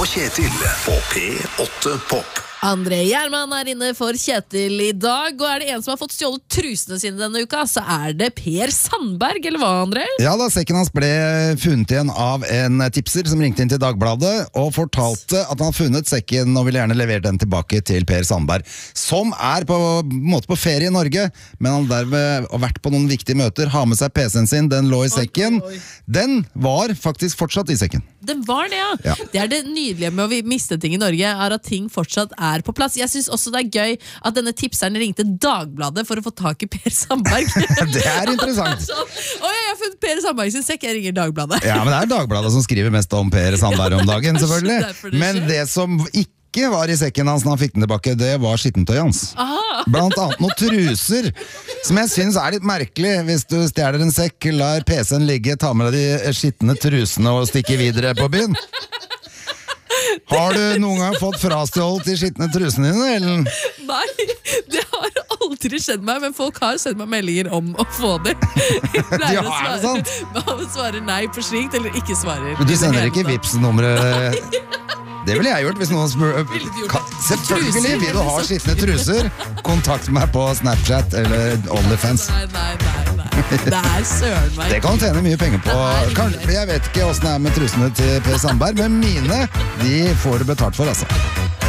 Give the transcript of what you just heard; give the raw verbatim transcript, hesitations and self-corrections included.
og Kjetil på P åtte Pop. André Gjerman er inne for Kjetil i dag, og er det en som har fått stjålet trusene sine denne uka, så er det Per Sandberg, eller hva, André? Ja da, sekken hans ble funnet igjen av en tipser som ringte inn til Dagbladet og fortalte at han har funnet sekken og ville gjerne levere den tilbake til Per Sandberg, som er på en måte på ferie i Norge, men han derved har vært på noen viktige møter, har med seg P C-en sin, den lå i sekken. Oi, oi. Den var faktisk fortsatt i sekken. Den var det, ja. Ja. Det er det nydelige med å miste ting i Norge, er at ting fortsatt er på plass. Jeg synes også det er gøy at denne tipseren ringte Dagbladet for å få tak i Per Sandberg. Det er interessant. Sånn, Oi, jeg har funnet Per Sandberg sin sekk, jeg ringer Dagbladet. Ja, men det er Dagbladet som skriver mest om Per Sandberg om dagen, selvfølgelig. Derfor det Men skjer. det som ikke var i sekken hans når han fikk den tilbake, det var skittentøy hans. Aha. Blant annet noen truser, som jeg synes er litt merkelig. Hvis du stjeler en sekk, lar P C-en ligge, ta med deg de skittende trusene og stikke videre på byen. Har du noen gang fått frastjålet de skittende trusene dine, Ellen? Nei, det har aldri skjedd meg, men folk har sendt meg meldinger om å få det. Jeg pleier Ja, å er det svare, sant? å svare nei på slikt, eller ikke svarer. Men du sender ikke Vipps-nummeret? Det ville jeg gjort hvis noen spør. Ville du gjort Ka- det? Selvfølgelig, Truser, vil du ha liksom. skittende truser? Kontakt meg på Snapchat eller OnlyFans. Nei, nei, nei, nei. Det er søren meg. Det kan du tjene mye penger på. Det er Kan, jeg vet ikke hvordan det er med trusene til Per Sandberg, men mine, de får du betalt for, altså.